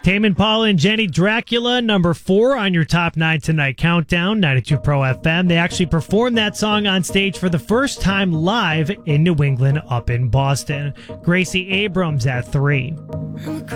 Tame Impala and Jenny Dracula, number 4 on your Top 9 Tonight countdown, 92 Pro FM. They actually performed that song on stage for the first time live in New England up in Boston. Gracie Abrams at 3.